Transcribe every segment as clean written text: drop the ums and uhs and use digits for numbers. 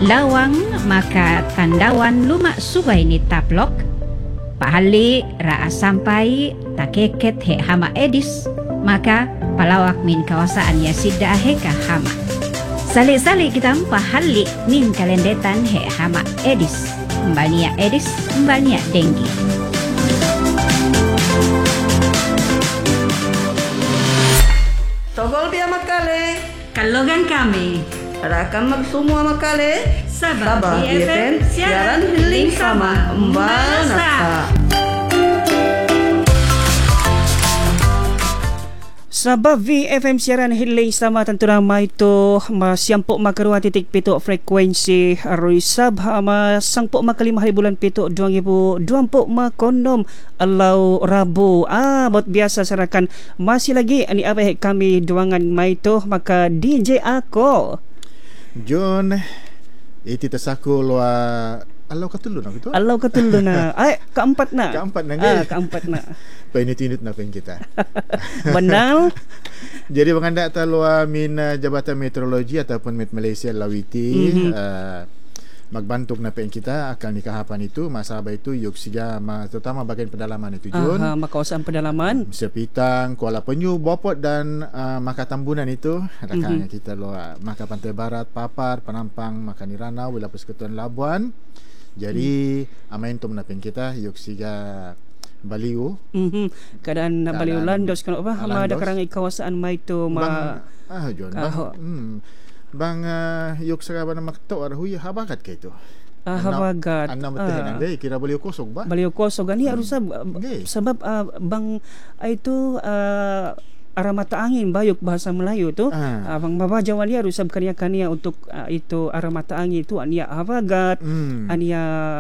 lawang maka tandawan lumak subai ni taplok. Pahali raa sampai takeket he hama edis, maka palawak min kawasaan ya sidda heka hama. Salik-salik kita pahali min kalendetan he hama edis. Mbania edis, mbania denggi. Togol biya makale. Kalogan kami. Rakan semua makale. Sabah BFM siaran healing sama Mbak Nasa. Sabah VFM siaran healing sama tentu nama itu siampuk makarua titik pituk frekuensi Ruisab sangpuk makalima hari bulan pituk 2024 makonom alau Rabu buat biasa sarakan masih lagi ani apa kami duangan maito maka DJ aku John iti tasaku loa alau katulu na gitu. Alau katulu na. Ay, keempat na. Keempat na gay. Keempat na. Painit-init na pen kita. Benar. Jadi menganda talua min Jabatan Meteorologi ataupun Met Malaysia Lawiti magbantuk na pen kita akan nikahapan itu masaba itu yuksiga terutama bagian pedalaman itu Jun. Kawasan pedalaman. Sepitang, Kuala Penyu, Bopot dan Maka Tambunan itu rakannya kita loa Maka Pantai Barat, Papar, Penampang, Maka Nirana, Wilayah Persekutuan Labuan. Jadi amain tu menapin kita yuksiga Baliu. Keadaan Baliu landos kan apa ada karangai kawasan mai tu Jon. Bang yuk seraba na makto arhuy habagat kay to. Habagat. Anna matahin ang kira baliw kosog ba? Baliw kosog ani harus sebab bang itu arah mata angin bayuk bahasa Melayu tu abang baba Jawa ni harus kania untuk itu arah mata angin itu ania habagat ania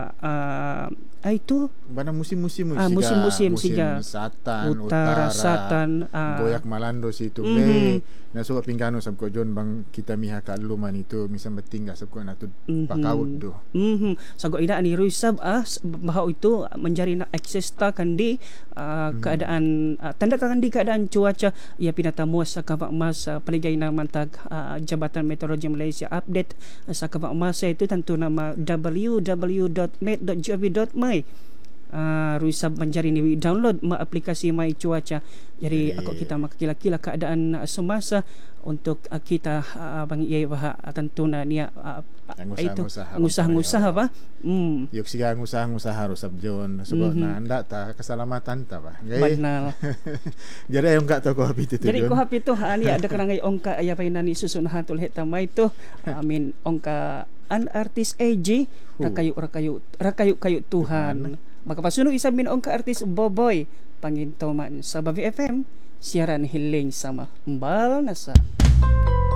itu bana musim-musim siga Selatan, Utara, Selatan, Goyak Malando situ nasuka pinggano sab ko John bang kita miha ka luman itu misal betingga sab ko natud pakaut do. Sago ida ani Ruisab bahau itu menjadi akses ta kandi keadaan tanda kandi keadaan cuaca ia pinatamu sa kabak mas paligay na mantag Jabatan Meteorologi Malaysia update sa kabak mas itu tentu nama www.met.gov.my. Ruisab menjadi ni download aplikasi My Cuaca. Jadi aku kita makakila-kila keadaan semasa untuk kita bang iya bah tentu na niya itu ngusah-ngusah apa yuk siga ngusah-ngusah Rusab John sebab na anda ta keselamatan ta ba benar. Jadi ayong ka to ko hapit itu jadi ko hapit to ani ada karangai ongka aya painani susunahan tul heta may to amin ongka an artis AJ rakayu Tuhan. Maka pasuno isa min ongka artis Boboy pangintoman sa Sabah FM siaran healing sama Mbal Nasa.